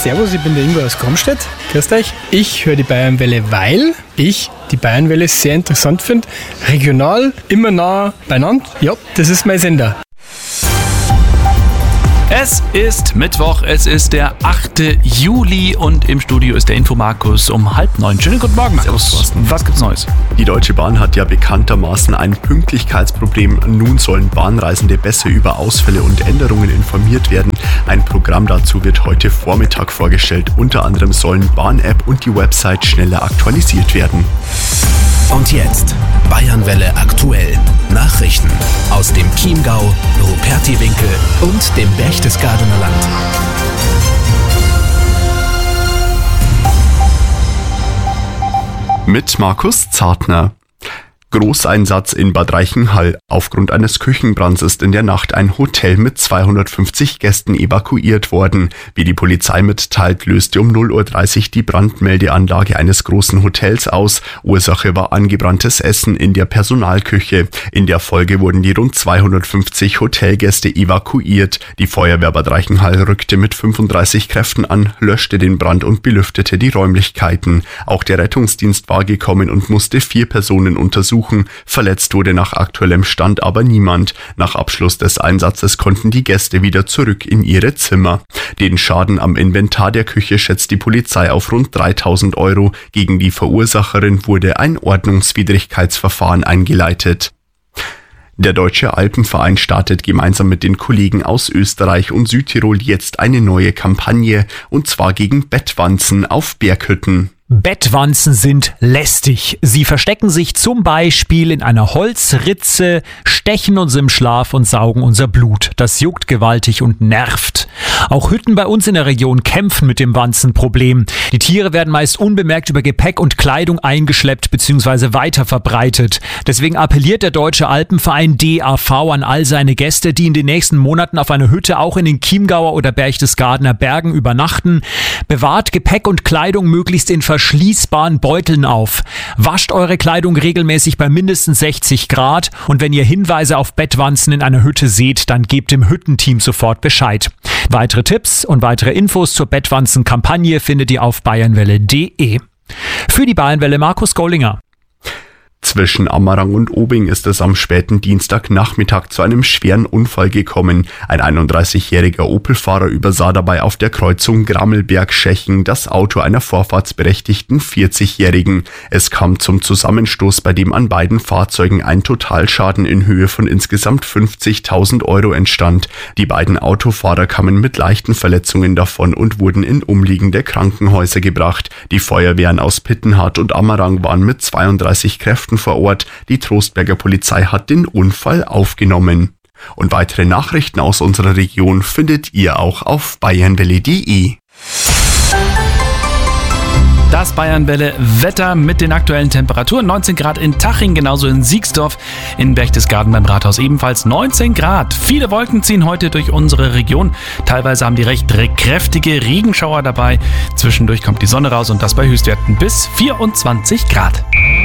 Servus, ich bin der Ingo aus Gromstedt. Grüßt euch. Ich höre die Bayernwelle, weil ich die Bayernwelle sehr interessant finde. Regional, immer nah beieinander. Ja, das ist mein Sender. Es ist Mittwoch, es ist der 8. Juli und im Studio ist der Infomarkus um 8:30. Schönen guten Morgen, Markus. Was gibt's Neues? Die Deutsche Bahn hat ja bekanntermaßen ein Pünktlichkeitsproblem. Nun sollen Bahnreisende besser über Ausfälle und Änderungen informiert werden. Ein Programm dazu wird heute Vormittag vorgestellt. Unter anderem sollen Bahn-App und die Website schneller aktualisiert werden. Und jetzt Bayernwelle aktuell. Nachrichten aus dem Chiemgau, Rupertiwinkel und dem Berchtesgadener Land. Mit Markus Zartner. Großeinsatz in Bad Reichenhall. Aufgrund eines Küchenbrands ist in der Nacht ein Hotel mit 250 Gästen evakuiert worden. Wie die Polizei mitteilt, löste um 0:30 Uhr die Brandmeldeanlage eines großen Hotels aus. Ursache war angebranntes Essen in der Personalküche. In der Folge wurden die rund 250 Hotelgäste evakuiert. Die Feuerwehr Bad Reichenhall rückte mit 35 Kräften an, löschte den Brand und belüftete die Räumlichkeiten. Auch der Rettungsdienst war gekommen und musste 4 Personen untersuchen. Verletzt wurde nach aktuellem Stand aber niemand. Nach Abschluss des Einsatzes konnten die Gäste wieder zurück in ihre Zimmer. Den Schaden am Inventar der Küche schätzt die Polizei auf rund 3.000 €. Gegen die Verursacherin wurde ein Ordnungswidrigkeitsverfahren eingeleitet. Der Deutsche Alpenverein startet gemeinsam mit den Kollegen aus Österreich und Südtirol jetzt eine neue Kampagne, und zwar gegen Bettwanzen auf Berghütten. Bettwanzen sind lästig. Sie verstecken sich zum Beispiel in einer Holzritze, stechen uns im Schlaf und saugen unser Blut. Das juckt gewaltig und nervt. Auch Hütten bei uns in der Region kämpfen mit dem Wanzenproblem. Die Tiere werden meist unbemerkt über Gepäck und Kleidung eingeschleppt bzw. weiter verbreitet. Deswegen appelliert der Deutsche Alpenverein DAV an all seine Gäste, die in den nächsten Monaten auf einer Hütte auch in den Chiemgauer oder Berchtesgadener Bergen übernachten: Bewahrt Gepäck und Kleidung möglichst in verschließbaren Beuteln auf. Wascht eure Kleidung regelmäßig bei mindestens 60 Grad und wenn ihr Hinweise auf Bettwanzen in einer Hütte seht, dann gebt dem Hüttenteam sofort Bescheid. Weitere Tipps und weitere Infos zur Bettwanzen-Kampagne findet ihr auf bayernwelle.de. Für die Bayernwelle Markus Gollinger. Zwischen Ammerang und Obing ist es am späten Dienstagnachmittag zu einem schweren Unfall gekommen. Ein 31-jähriger Opel-Fahrer übersah dabei auf der Kreuzung Grammelberg-Schächen das Auto einer vorfahrtsberechtigten 40-Jährigen. Es kam zum Zusammenstoß, bei dem an beiden Fahrzeugen ein Totalschaden in Höhe von insgesamt 50.000 € entstand. Die beiden Autofahrer kamen mit leichten Verletzungen davon und wurden in umliegende Krankenhäuser gebracht. Die Feuerwehren aus Pittenhardt und Ammerang waren mit 32 Kräften vor Ort. Die Trostberger Polizei hat den Unfall aufgenommen. Und weitere Nachrichten aus unserer Region findet ihr auch auf bayernwelle.de. Das Bayernwelle Wetter mit den aktuellen Temperaturen. 19 Grad in Taching, genauso in Siegsdorf, in Berchtesgaden beim Rathaus ebenfalls 19 Grad. Viele Wolken ziehen heute durch unsere Region. Teilweise haben die recht kräftige Regenschauer dabei. Zwischendurch kommt die Sonne raus und das bei Höchstwerten bis 24 Grad.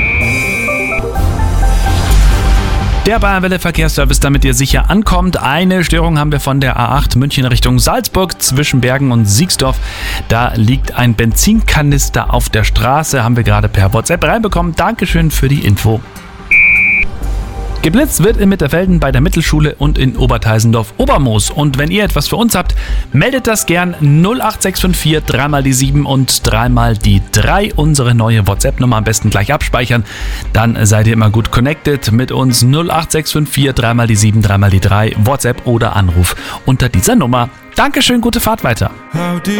Der Bayernwelle Verkehrsservice, damit ihr sicher ankommt. Eine Störung haben wir von der A8 München Richtung Salzburg zwischen Bergen und Siegsdorf. Da liegt ein Benzinkanister auf der Straße, haben wir gerade per WhatsApp reinbekommen. Dankeschön für die Info. Geblitzt wird in Mitterfelden bei der Mittelschule und in Oberteisendorf-Obermoos. Und wenn ihr etwas für uns habt, meldet das gern 08654 3 die 7 und 3 die 3. Unsere neue WhatsApp-Nummer am besten gleich abspeichern. Dann seid ihr immer gut connected mit uns. 08654 3 die 7, 3 die 3. WhatsApp oder Anruf unter dieser Nummer. Dankeschön, gute Fahrt weiter.